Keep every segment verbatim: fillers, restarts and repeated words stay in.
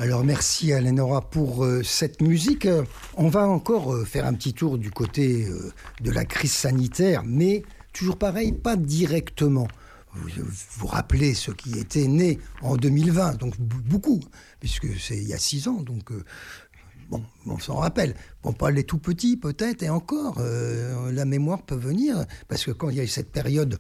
Alors merci à Lénora pour euh, cette musique. Euh, on va encore euh, faire un petit tour du côté euh, de la crise sanitaire, mais toujours pareil, pas directement. Vous vous rappelez ceux qui étaient nés en deux mille vingt, donc beaucoup, puisque c'est il y a six ans, donc euh, bon, on s'en rappelle. Bon, pas les tout petits peut-être, et encore, euh, la mémoire peut venir, parce que quand il y a eu cette période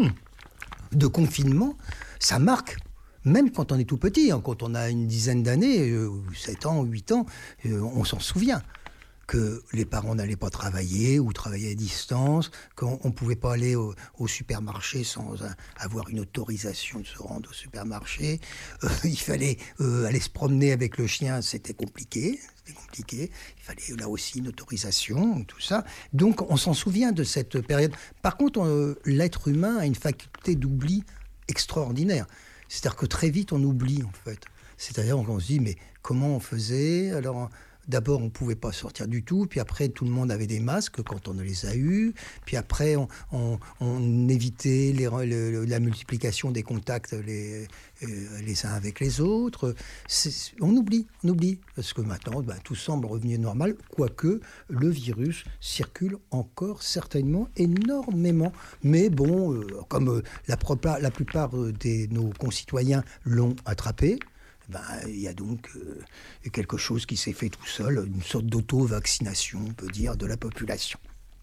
de confinement, ça marque. Même quand on est tout petit, hein, quand on a une dizaine d'années, euh, sept ans, huit ans, euh, on s'en souvient que les parents n'allaient pas travailler ou travaillaient à distance, qu'on ne pouvait pas aller au, au supermarché sans un, avoir une autorisation de se rendre au supermarché. Euh, il fallait euh, aller se promener avec le chien, c'était compliqué. C'était compliqué. Il fallait là aussi une autorisation, tout ça. Donc on s'en souvient de cette période. Par contre, euh, l'être humain a une faculté d'oubli extraordinaire. C'est-à-dire que très vite, on oublie, en fait. C'est-à-dire qu'on se dit, mais comment on faisait ? Alors, d'abord, on ne pouvait pas sortir du tout. Puis après, tout le monde avait des masques quand on les a eus. Puis après, on, on, on évitait les, le, la multiplication des contacts les, les uns avec les autres. C'est, on oublie, on oublie. Parce que maintenant, ben, tout semble revenir normal. Quoique, le virus circule encore certainement énormément. Mais bon, euh, comme euh, la, la plupart de nos concitoyens l'ont attrapé, ben, il y a donc euh, quelque chose qui s'est fait tout seul, une sorte d'auto-vaccination, on peut dire, de la population.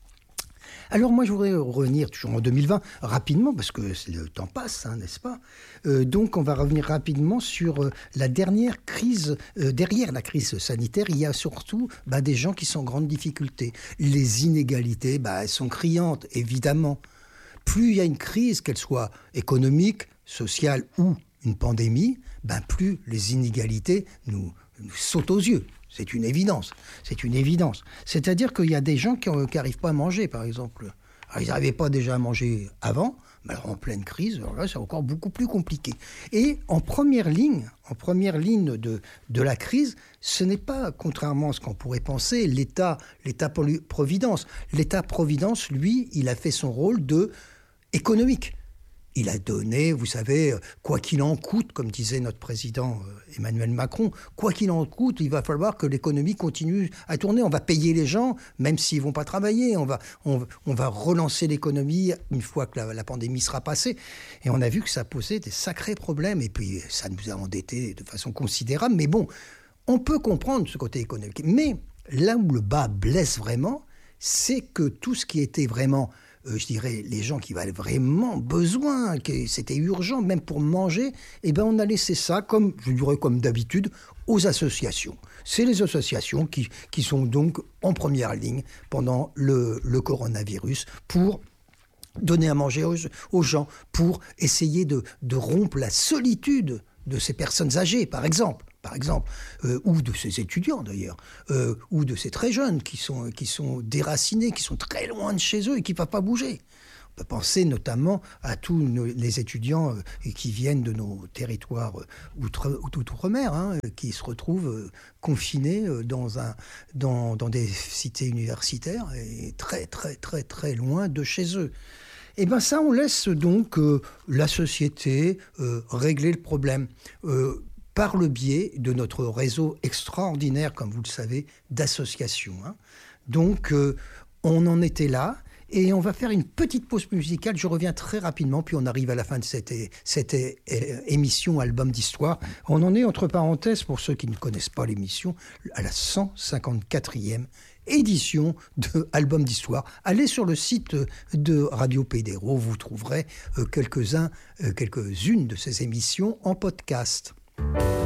Alors moi, je voudrais revenir toujours en deux mille vingt, rapidement, parce que le temps passe, hein, n'est-ce pas ? euh, Donc on va revenir rapidement sur euh, la dernière crise. Euh, derrière la crise sanitaire, il y a surtout bah, des gens qui sont en grande difficulté. Les inégalités, bah, elles sont criantes, évidemment. Plus il y a une crise, qu'elle soit économique, sociale ou une pandémie, ben plus les inégalités nous, nous sautent aux yeux. C'est une évidence. C'est une évidence. C'est-à-dire qu'il y a des gens qui n'arrivent pas à manger, par exemple. Alors, ils n'arrivaient pas déjà à manger avant, mais alors en pleine crise, alors là, c'est encore beaucoup plus compliqué. Et en première ligne, en première ligne de, de la crise, ce n'est pas, contrairement à ce qu'on pourrait penser, l'État, l'État-providence. L'État-providence, lui, il a fait son rôle de économique. Il a donné, vous savez, quoi qu'il en coûte, comme disait notre président Emmanuel Macron, quoi qu'il en coûte, il va falloir que l'économie continue à tourner. On va payer les gens, même s'ils ne vont pas travailler. On va, on, on va relancer l'économie une fois que la, la pandémie sera passée. Et on a vu que ça posait des sacrés problèmes. Et puis, ça nous a endettés de façon considérable. Mais bon, on peut comprendre ce côté économique. Mais là où le bas blesse vraiment, c'est que tout ce qui était vraiment... Euh, je dirais, les gens qui avaient vraiment besoin, que c'était urgent, même pour manger, eh ben on a laissé ça, comme, je dirais comme d'habitude, aux associations. C'est les associations qui, qui sont donc en première ligne pendant le, le coronavirus pour donner à manger aux, aux gens, pour essayer de, de rompre la solitude de ces personnes âgées, par exemple. par exemple, euh, ou de ces étudiants d'ailleurs, euh, ou de ces très jeunes qui sont, qui sont déracinés, qui sont très loin de chez eux et qui ne peuvent pas bouger. On peut penser notamment à tous nos, les étudiants euh, qui viennent de nos territoires euh, outre, outre-mer, hein, qui se retrouvent euh, confinés euh, dans, un, dans, dans des cités universitaires et très très très très loin de chez eux. Et bien ça, on laisse donc euh, la société euh, régler le problème. Euh, par le biais de notre réseau extraordinaire, comme vous le savez, d'associations. Hein. Donc, euh, on en était là, et on va faire une petite pause musicale. Je reviens très rapidement, puis on arrive à la fin de cette, cette émission Album d'Histoire. On en est, entre parenthèses, pour ceux qui ne connaissent pas l'émission, à la cent cinquante-quatrième édition de Album d'Histoire. Allez sur le site de Radio Pédéro, vous trouverez quelques-uns, quelques-unes de ces émissions en podcast.